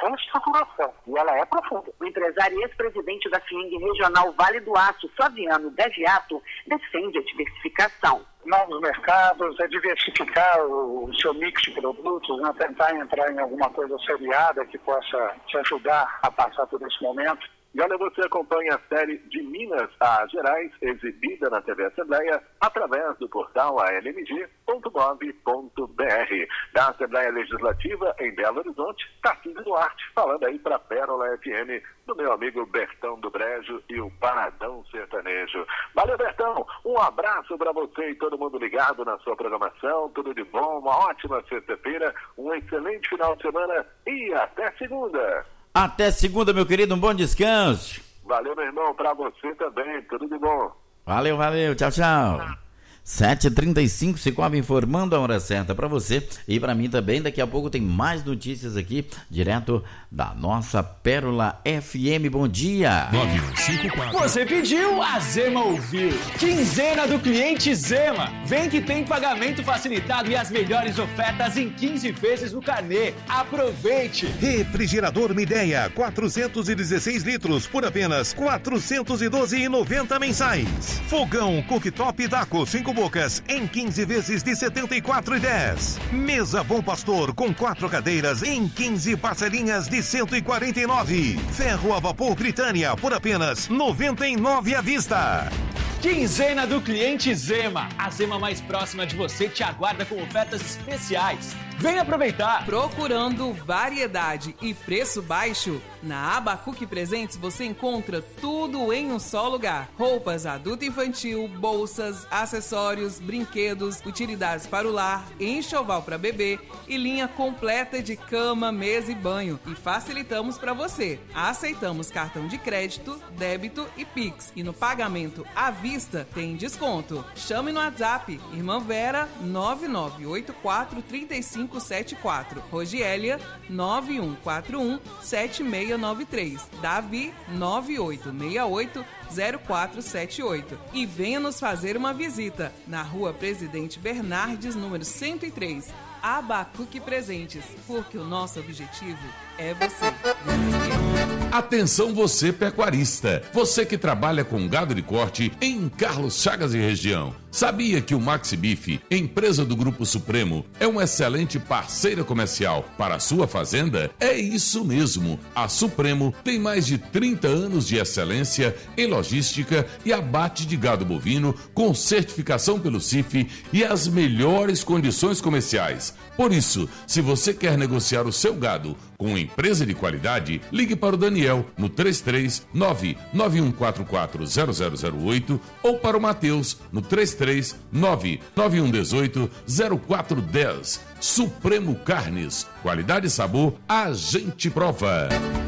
reestruturação, e ela é profunda. O empresário e ex-presidente da FIENG Regional Vale do Aço, Flaviano Deviato, defende a diversificação. Novos mercados, diversificar o seu mix de produtos, né? Tentar entrar em alguma coisa seriada que possa te ajudar a passar por esse momento. E olha, você acompanha a série de Minas a Gerais, exibida na TV Assembleia, através do portal almg.gov.br. Da Assembleia Legislativa em Belo Horizonte, Tarcísio Duarte, falando aí para Pérola FM, do meu amigo Bertão do Brejo e o Paradão Sertanejo. Valeu, Bertão, um abraço para você e todo mundo ligado na sua programação, tudo de bom, uma ótima sexta-feira, um excelente final de semana e até segunda. Até segunda, meu querido, um bom descanso. Valeu, meu irmão, pra você também, tudo de bom. Valeu, tchau, tchau. 7h35, Cicobi informando a hora certa para você e para mim também. Daqui a pouco tem mais notícias aqui, direto da nossa Pérola FM. Bom dia. 9154. Você pediu, a Zema ouviu. Quinzena do cliente Zema. Vem que tem pagamento facilitado e as melhores ofertas em 15 vezes no carnê. Aproveite. Refrigerador Midea, 416 litros por apenas R$ 412,90 mensais. Fogão Cooktop Daco 5 bocas em 15 vezes de R$ 74,10. Mesa Bom Pastor com 4 cadeiras em 15 parcelinhas de R$ 149. Ferro a vapor Britânia por apenas R$ 99 à vista. Quinzena do cliente Zema. A Zema mais próxima de você te aguarda com ofertas especiais. Vem aproveitar! Procurando variedade e preço baixo? Na Abacuque Presentes você encontra tudo em um só lugar. Roupas adulto e infantil, bolsas, acessórios, brinquedos, utilidades para o lar, enxoval para bebê e linha completa de cama, mesa e banho. E facilitamos para você. Aceitamos cartão de crédito, débito e Pix. E no pagamento à vista tem desconto. Chame no WhatsApp, Irmã Vera 99843574, Rogélia 91417693, Davi 98680478 e venha nos fazer uma visita na Rua Presidente Bernardes, número 103. Abacuque Presentes, porque o nosso objetivo é você. Atenção você pecuarista, você que trabalha com gado de corte em Carlos Chagas e região. Sabia que o Maxi Beef, empresa do Grupo Supremo, é uma excelente parceira comercial para a sua fazenda? É isso mesmo, a Supremo tem mais de 30 anos de excelência em logística e abate de gado bovino com certificação pelo CIF e as melhores condições comerciais. Por isso, se você quer negociar o seu gado com uma empresa de qualidade, ligue para o Daniel no 33991440008 ou para o Matheus no 33991180410. Supremo Carnes, qualidade e sabor, a gente prova.